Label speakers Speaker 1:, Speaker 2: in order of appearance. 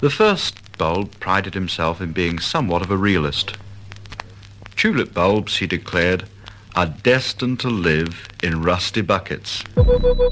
Speaker 1: The first bulb prided himself in being somewhat of a realist. Tulip bulbs, he declared, are destined to live in rusty buckets.